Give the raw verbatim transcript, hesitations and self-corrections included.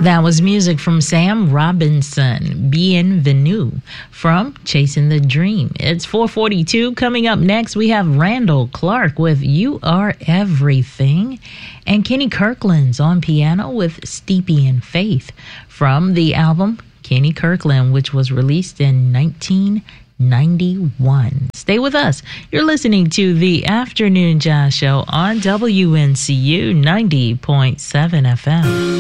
That was music from Sam Robinson, Bienvenue, from Chasing the Dream. It's four forty-two. Coming up next, we have Randall Clark with You Are Everything, and Kenny Kirkland's on piano with Steepy in Faith from the album Kenny Kirkland, which was released in nineteen ninety-one. Stay with us. You're listening to the Afternoon Jazz Show on W N C U ninety point seven F M.